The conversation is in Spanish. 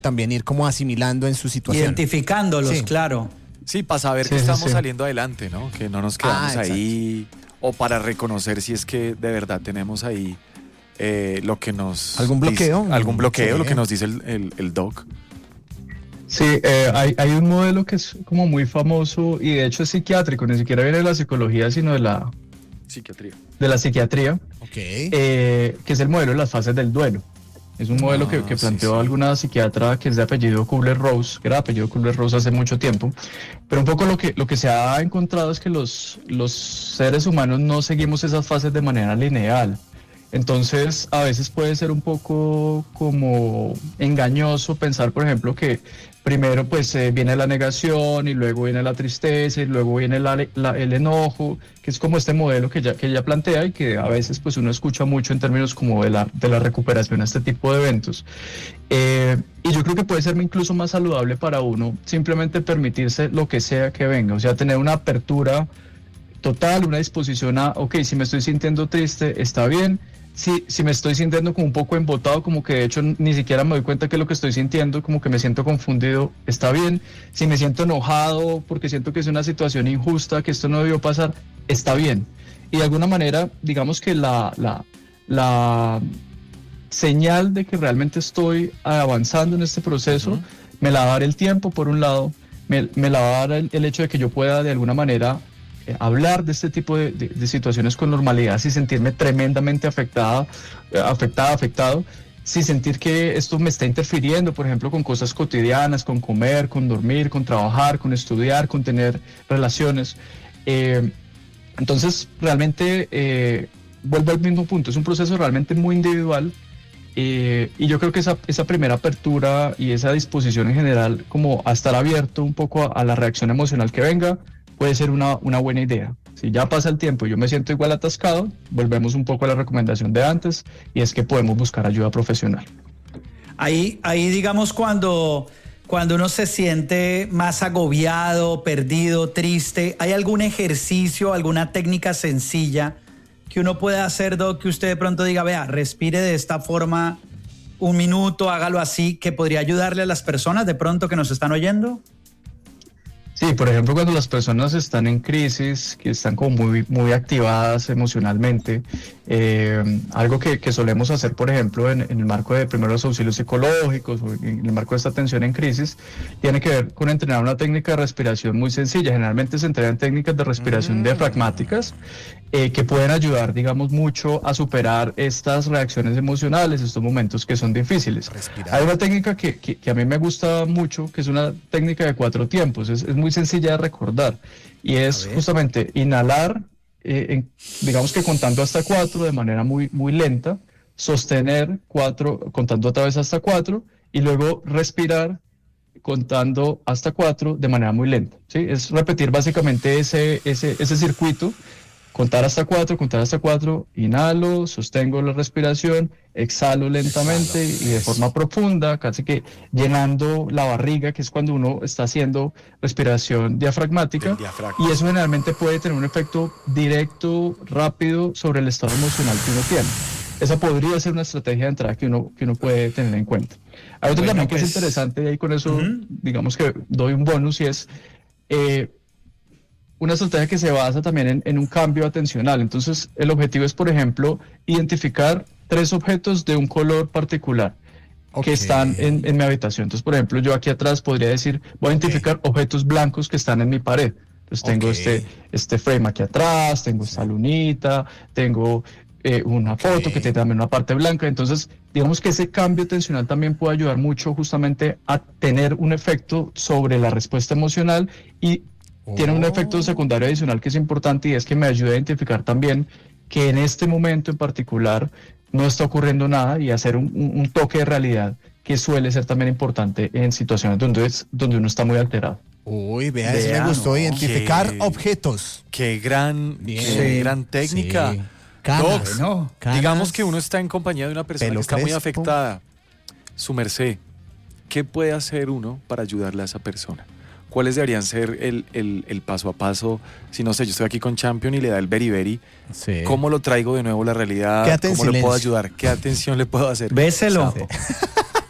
también ir como asimilando en su situación. Identificándolos, Sí. claro. Sí, para saber que estamos saliendo adelante, ¿no? Que no nos quedamos ahí, o para reconocer si es que de verdad tenemos ahí lo que nos... ¿Algún bloqueo? Algún bloqueo, Sí. lo que nos dice el doc. Sí, hay un modelo que es como muy famoso y de hecho es psiquiátrico, ni siquiera viene de la psicología, sino de la psiquiatría, que es el modelo de las fases del duelo. Es un modelo que planteó alguna psiquiatra que es de apellido Kubler-Ross, que era de apellido Kubler-Ross hace mucho tiempo, pero un poco lo que se ha encontrado es que los seres humanos no seguimos esas fases de manera lineal. Entonces, a veces puede ser un poco como engañoso pensar, por ejemplo, que primero pues viene la negación y luego viene la tristeza y luego viene el enojo, que es como este modelo que ella plantea y que a veces pues uno escucha mucho en términos como de la recuperación a este tipo de eventos. Y yo creo que puede ser incluso más saludable para uno simplemente permitirse lo que sea que venga, o sea, tener una apertura total, una disposición a, ok, si me estoy sintiendo triste, está bien. Si me estoy sintiendo como un poco embotado, como que de hecho ni siquiera me doy cuenta que es lo que estoy sintiendo, como que me siento confundido, está bien. Si me siento enojado porque siento que es una situación injusta, que esto no debió pasar, está bien. Y de alguna manera, digamos que la señal de que realmente estoy avanzando en este proceso, me la va a dar el tiempo, por un lado, me la va a dar el hecho de que yo pueda de alguna manera hablar de este tipo de situaciones con normalidad, sin sentirme tremendamente afectado, sin sentir que esto me está interfiriendo, por ejemplo, con cosas cotidianas, con comer, con dormir, con trabajar, con estudiar, con tener relaciones. Entonces, realmente, vuelvo al mismo punto, es un proceso realmente muy individual. Y yo creo que esa primera apertura y esa disposición en general como a estar abierto un poco a la reacción emocional que venga puede ser una buena idea. Si ya pasa el tiempo y yo me siento igual atascado, volvemos un poco a la recomendación de antes y es que podemos buscar ayuda profesional. Ahí digamos cuando uno se siente más agobiado, perdido, triste, ¿hay algún ejercicio, alguna técnica sencilla que uno pueda hacer, Doc, que usted de pronto diga, vea, respire de esta forma un minuto, hágalo así, que podría ayudarle a las personas de pronto que nos están oyendo? Sí, por ejemplo, cuando las personas están en crisis, que están como muy activadas emocionalmente, algo que solemos hacer, por ejemplo, en el marco de primeros auxilios psicológicos o en el marco de esta atención en crisis, tiene que ver con entrenar una técnica de respiración muy sencilla. Generalmente se entrenan técnicas de respiración diafragmáticas que pueden ayudar, digamos, mucho a superar estas reacciones emocionales, estos momentos que son difíciles. Respirar. Hay una técnica que a mí me gusta mucho, que es una técnica de 4 tiempos, es muy sencilla de recordar y es justamente inhalar, digamos que contando hasta 4 de manera muy lenta, sostener 4 contando otra vez hasta 4 y luego respirar contando hasta 4 de manera muy lenta, ¿sí? Es repetir básicamente ese circuito. Contar hasta 4, inhalo, sostengo la respiración, exhalo lentamente y de forma profunda, casi que llenando la barriga, que es cuando uno está haciendo respiración diafragmática. Y eso generalmente puede tener un efecto directo, rápido sobre el estado emocional que uno tiene. Esa podría ser una estrategia de entrada que uno puede tener en cuenta. Hay otro también que es interesante y ahí con eso digamos que doy un bonus y es... una estrategia que se basa también en un cambio atencional. Entonces, el objetivo es, por ejemplo, identificar 3 objetos de un color particular que están en mi habitación. Entonces, por ejemplo, yo aquí atrás podría decir, voy a identificar objetos blancos que están en mi pared. Entonces, tengo este frame aquí atrás, tengo esta lunita, tengo una foto que tiene también una parte blanca. Entonces, digamos que ese cambio atencional también puede ayudar mucho justamente a tener un efecto sobre la respuesta emocional y tiene un efecto secundario adicional que es importante y es que me ayuda a identificar también que en este momento en particular no está ocurriendo nada y hacer un toque de realidad que suele ser también importante en situaciones donde uno está muy alterado. Uy, vea, eso me gustó, identificar objetos. Qué gran técnica. Sí. Docs, Canas, digamos que uno está en compañía de una persona que está muy afectada. Su merced, ¿qué puede hacer uno para ayudarle a esa persona? ¿Cuáles deberían ser el paso a paso? Si no sé, yo estoy aquí con Champion y le da el beriberi. ¿Cómo lo traigo de nuevo a la realidad? ¿Cómo le puedo ayudar? ¿Qué atención le puedo hacer? Béselo.